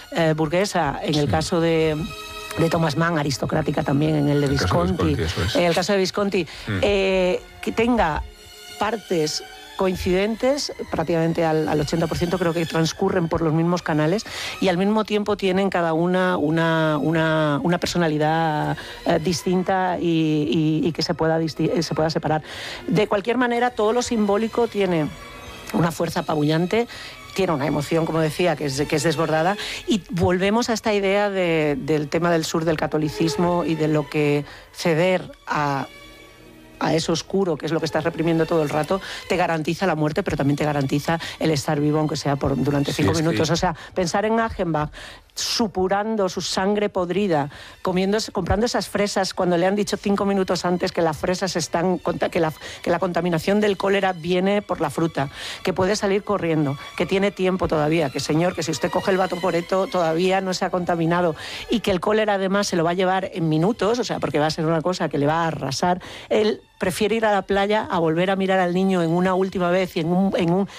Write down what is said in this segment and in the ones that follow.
burguesa, en el caso de Thomas Mann, aristocrática también en el de Visconti. En el caso de Visconti, que tenga partes coincidentes, prácticamente al 80% creo que transcurren por los mismos canales y al mismo tiempo tienen cada una personalidad distinta y que se pueda separar. De cualquier manera, todo lo simbólico tiene una fuerza apabullante, tiene una emoción, como decía, que es desbordada, y volvemos a esta idea del tema del sur del catolicismo y de lo que ceder a eso oscuro, que es lo que estás reprimiendo todo el rato, te garantiza la muerte, pero también te garantiza el estar vivo, aunque sea durante 5 minutos. O sea, pensar en Achenbach supurando su sangre podrida, comprando esas fresas cuando le han dicho 5 minutos antes que las fresas que la contaminación del cólera viene por la fruta, que puede salir corriendo, que tiene tiempo todavía, que señor, que si usted coge el vatoporeto todavía no se ha contaminado y que el cólera además se lo va a llevar en minutos, o sea, porque va a ser una cosa que le va a arrasar. Él prefiere ir a la playa a volver a mirar al niño en una última vez y en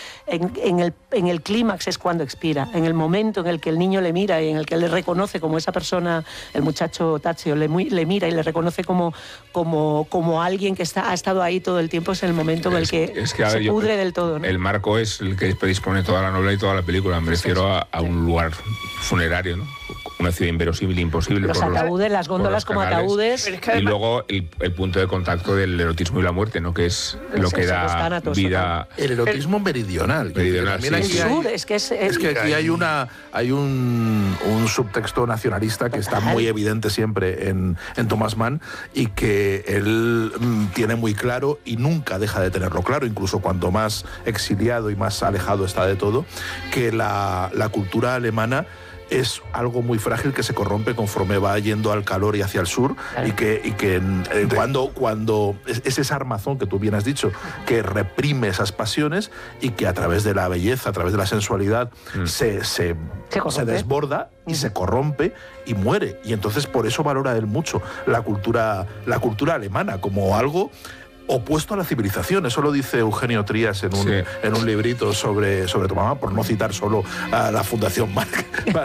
el clímax es cuando expira, en el momento en el que el niño le mira y en el que le reconoce como esa persona, el muchacho Tazio le mira y le reconoce como alguien que ha estado ahí todo el tiempo, es el momento en el que se pudre del todo, ¿no? El marco es el que predispone toda la novela y toda la película. Me refiero a un lugar funerario, ¿no? Una ciudad inverosímil, imposible. Los ataúdes, las góndolas como ataúdes. Y luego el punto de contacto del erotismo y la muerte, ¿no? Que es lo que da vida. El erotismo meridional. Es que aquí hay un subtexto nacionalista que está muy evidente siempre en Thomas Mann y que él tiene muy claro y nunca deja de tenerlo claro, incluso cuanto más exiliado y más alejado está de todo, que la cultura alemana es algo muy frágil que se corrompe conforme va yendo al calor y hacia el sur, y que cuando es esa armazón que tú bien has dicho, que reprime esas pasiones y que a través de la belleza, a través de la sensualidad se desborda y se corrompe y muere. Y entonces por eso valora él mucho la cultura alemana como algo opuesto a la civilización. Eso lo dice Eugenio Trías en un librito sobre Thomas Mann, por no citar solo a la Fundación Marc.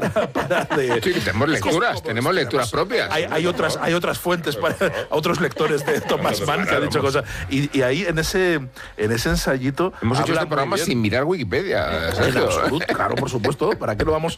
Tenemos lecturas propias. Hay otras fuentes para otros lectores de Thomas Mann que han dicho cosas. Y ahí en ese ensayito hemos hecho este programa sin mirar Wikipedia. En absoluto, claro, por supuesto. ¿Para qué lo vamos?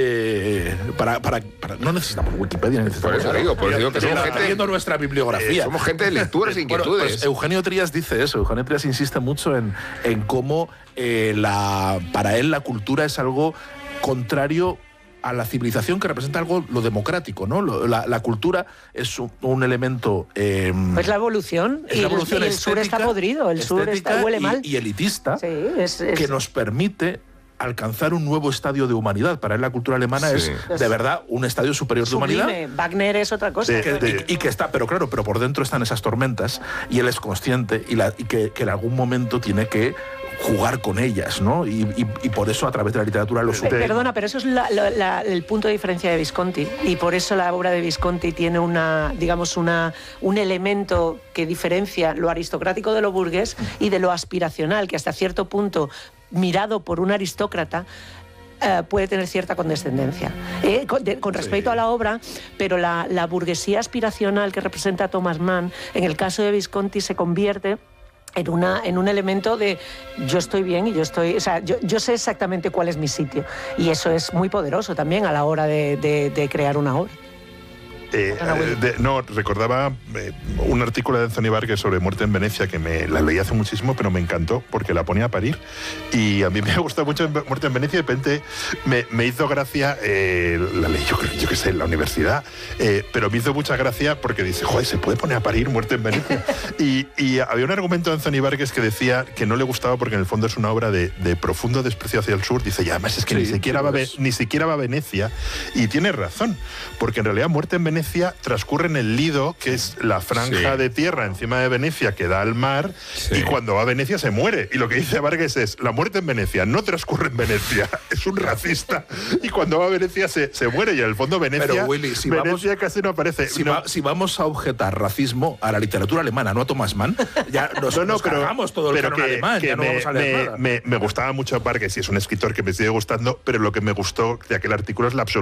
No necesitamos Wikipedia. Por eso digo que somos gente leyendo nuestra bibliografía. Somos gente de lecturas e inquietudes. Pues Eugenio Trías dice eso. Eugenio Trías insiste mucho en cómo para él la cultura es algo contrario a la civilización, que representa algo lo democrático, ¿no? La cultura es un elemento... es la evolución. Es la evolución y el sur está podrido, el sur huele mal. Y elitista, que nos permite alcanzar un nuevo estadio de humanidad. Para él la cultura alemana es de verdad un estadio superior de humanidad. Wagner es otra cosa. Y que está, pero por dentro están esas tormentas y él es consciente y que en algún momento tiene que jugar con ellas, ¿no? Y por eso a través de la literatura lo supera. Perdona, pero eso es el punto de diferencia de Visconti, y por eso la obra de Visconti tiene un elemento que diferencia lo aristocrático de lo burgués y de lo aspiracional, que hasta cierto punto, mirado por un aristócrata, puede tener cierta condescendencia con respecto a la obra, pero la burguesía aspiracional que representa Thomas Mann, en el caso de Visconti, se convierte en un elemento de yo estoy bien y yo sé exactamente cuál es mi sitio, y eso es muy poderoso también a la hora de crear una obra. Recordaba un artículo de Anthony Burgess sobre Muerte en Venecia, que la leí hace muchísimo, pero me encantó porque la ponía a parir, y a mí me gusta mucho Muerte en Venecia. De repente me hizo gracia, la leí yo qué sé, en la universidad, pero me hizo mucha gracia porque dice, joder, se puede poner a parir Muerte en Venecia. y había un argumento de Anthony Burgess que decía que no le gustaba porque en el fondo es una obra de profundo desprecio hacia el sur. Dice, y además es que ni siquiera va a Venecia, y tiene razón, porque en realidad Muerte en Venecia transcurre en el Lido, que es la franja de tierra encima de Venecia que da al mar, y cuando va a Venecia se muere. Y lo que dice Vargas es, la muerte en Venecia no transcurre en Venecia, es un racista, y cuando va a Venecia se muere, y en el fondo Venecia, pero, Willy, Venecia casi no aparece. Si vamos a objetar racismo a la literatura alemana, no a Thomas Mann, ya nos cargamos todo el canon alemán, ya no vamos a leer nada. Me gustaba mucho Vargas, y es un escritor que me sigue gustando, pero lo que me gustó de aquel artículo es la absoluta